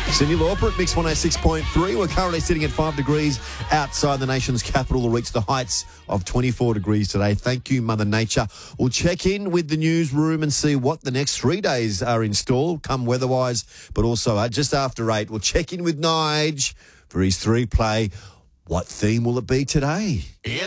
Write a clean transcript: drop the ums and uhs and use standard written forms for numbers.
Cindy Lauper at Mix 106.3. We're currently sitting at 5 degrees outside the nation's capital. We'll reach the heights of 24 degrees today. Thank you, Mother Nature. We'll check in with the newsroom and see what the next 3 days are in store, come weather-wise, but also just after 8, we'll check in with Nige for his 3 play. What theme will it be today? It's